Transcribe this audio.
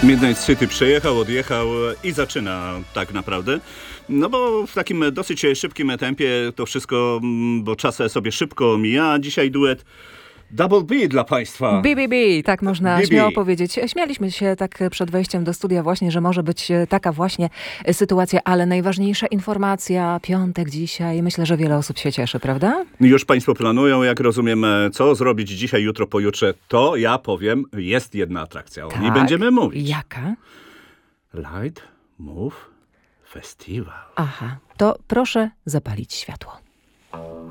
Midnight City przejechał, odjechał i zaczyna tak naprawdę. No bo w takim dosyć szybkim tempie to wszystko, bo czas sobie szybko mija. Dzisiaj duet Double B dla Państwa. BBB, tak można BB. śmiało powiedzieć. Śmialiśmy się tak przed wejściem do studia właśnie, że może być taka właśnie sytuacja, ale najważniejsza informacja, piątek dzisiaj, myślę, że wiele osób się cieszy, prawda? Już Państwo planują, jak rozumiem, co zrobić dzisiaj, jutro, pojutrze. To ja powiem, jest jedna atrakcja. O niej będziemy mówić. Jaka? Light Move Festival. Aha, to proszę zapalić światło.